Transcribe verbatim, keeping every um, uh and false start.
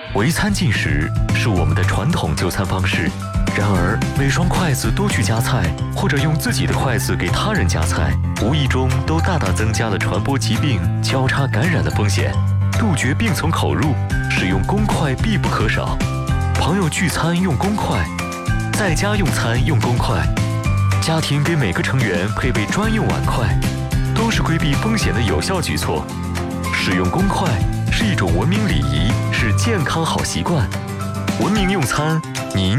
围餐进食是我们的传统就餐方式，然而每双筷子都去夹菜，或者用自己的筷子给他人夹菜，无意中都大大增加了传播疾病、交叉感染的风险。杜绝病从口入，使用公筷必不可少。朋友聚餐用公筷，在家用餐用公筷，家庭给每个成员配备专用碗筷，都是规避风险的有效举措。使用公筷是一种文明礼仪，是健康好习惯。文明用餐，您